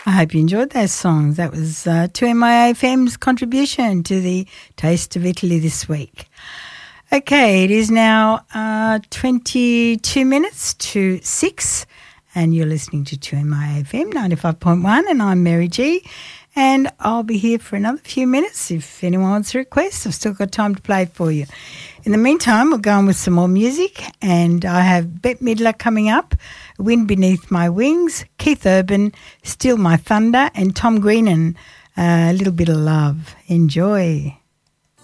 I hope you enjoyed those songs. That was 2MIA-FM's contribution to the Taste of Italy this week. Okay, it is now 22 minutes to 6 and you're listening to 2MIA-FM 95.1 and I'm Mary G. And I'll be here for another few minutes if anyone wants a request. I've still got time to play for you. In the meantime, we'll go on with some more music and I have Bette Midler coming up, Wind Beneath My Wings, Keith Urban, Steal My Thunder and Tom Greenan, A Little Bit of Love. Enjoy.